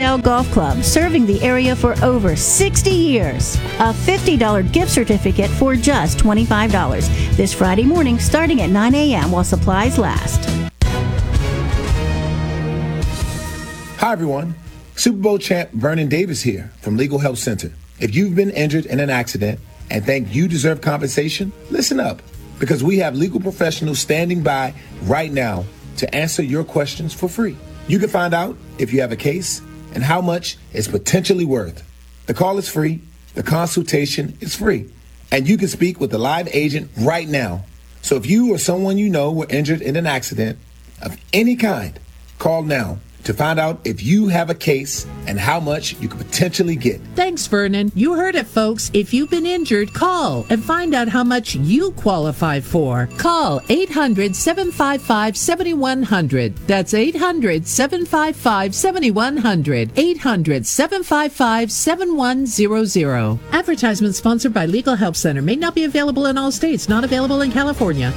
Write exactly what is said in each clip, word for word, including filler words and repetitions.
Trail Golf Club, serving the area for over sixty years. A fifty dollars gift certificate for just twenty-five dollars. This Friday morning starting at nine a.m. while supplies last. Hi, everyone. Super Bowl champ Vernon Davis here from Legal Help Center. If you've been injured in an accident and think you deserve compensation, listen up, because we have legal professionals standing by right now to answer your questions for free. You can find out if you have a case and how much it's potentially worth. The call is free, the consultation is free, and you can speak with a live agent right now. So if you or someone you know were injured in an accident of any kind, call now to find out if you have a case and how much you could potentially get. Thanks, Vernon. You heard it, folks. If you've been injured, call and find out how much you qualify for. Call eight hundred, seven five five, seven one zero zero. That's eight hundred, seven five five, seven one zero zero. eight hundred, seven five five, seven one zero zero. Advertisement sponsored by Legal Help Center. May not be available in all states. Not available in California.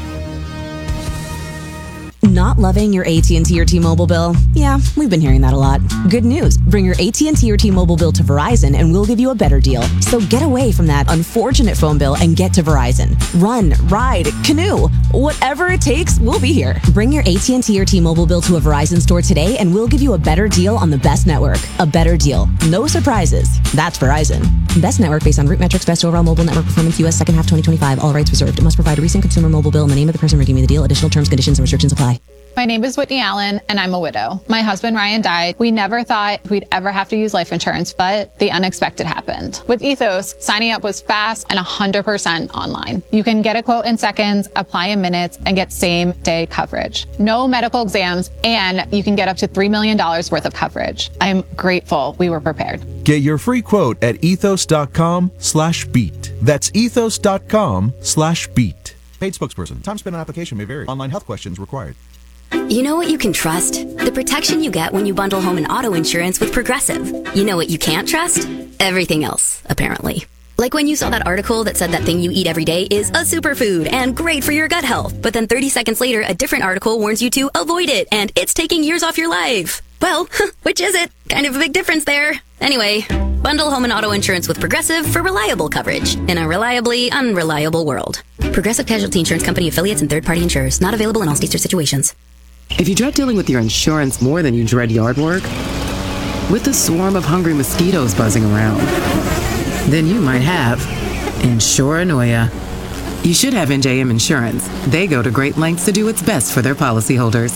Not loving your A T and T or T-Mobile bill? Yeah, we've been hearing that a lot. Good news. Bring your A T and T or T-Mobile bill to Verizon and we'll give you a better deal. So get away from that unfortunate phone bill and get to Verizon. Run, ride, canoe. Whatever it takes, we'll be here. Bring your A T and T or T-Mobile bill to a Verizon store today and we'll give you a better deal on the best network. A better deal. No surprises. That's Verizon. Best network based on root metrics, best overall mobile network performance, U S second half twenty twenty-five. All rights reserved. It must provide a recent consumer mobile bill and the name of the person redeeming the deal. Additional terms, conditions, and restrictions apply. My name is Whitney Allen, and I'm a widow. My husband, Ryan, died. We never thought we'd ever have to use life insurance, but the unexpected happened. With Ethos, signing up was fast and one hundred percent online. You can get a quote in seconds, apply in minutes, and get same-day coverage. No medical exams, and you can get up to three million dollars worth of coverage. I'm grateful we were prepared. Get your free quote at ethos.com slash beat. That's ethos.com slash beat. Paid spokesperson. Time spent on application may vary. Online health questions required. You know what you can trust? The protection you get when you bundle home and auto insurance with Progressive. You know what you can't trust? Everything else, apparently. Like when you saw that article that said that thing you eat every day is a superfood and great for your gut health. But then thirty seconds later, a different article warns you to avoid it and it's taking years off your life. Well, which is it? Kind of a big difference there. Anyway, bundle home and auto insurance with Progressive for reliable coverage in a reliably unreliable world. Progressive Casualty Insurance Company affiliates and third-party insurers. Not available in all states or situations. If you dread dealing with your insurance more than you dread yard work, with a swarm of hungry mosquitoes buzzing around, then you might have Insuranoia. You should have N J M Insurance. They go to great lengths to do what's best for their policyholders.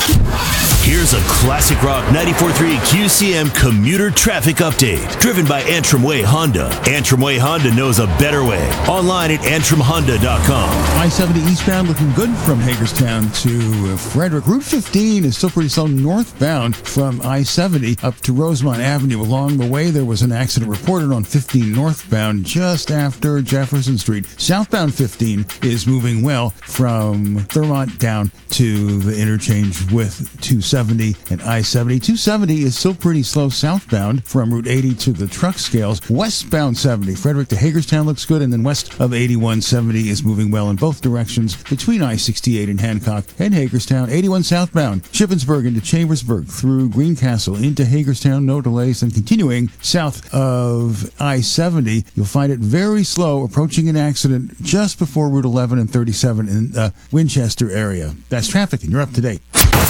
Here's a classic rock ninety-four point three Q C M commuter traffic update, driven by Antrim Way Honda. Antrim Way Honda knows a better way. Online at antrim honda dot com. I seventy eastbound looking good from Hagerstown to Frederick. Route fifteen is still pretty slow northbound from I seventy up to Rosemont Avenue. Along the way, there was an accident reported on fifteen northbound just after Jefferson Street. Southbound fifteen is moving well from Thurmont down to the interchange with two seventy and I seventy. two seventy is still pretty slow southbound from Route eighty to the truck scales. Westbound seventy, Frederick to Hagerstown looks good, and then west of eighty-one seventy is moving well in both directions between I sixty-eight and Hancock and Hagerstown. eighty-one southbound, Shippensburg into Chambersburg through Greencastle into Hagerstown, no delays, and continuing south of I seventy, you'll find it very slow, approaching an accident just before Route eleven and thirty-seven in the Winchester area. That's traffic, and you're up to date.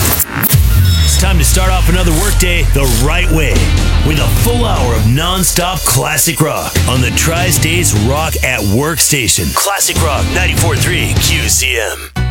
It's time to start off another workday the right way with a full hour of non-stop classic rock on the Tri-States Rock at Work station. Classic Rock ninety-four point three Q C M.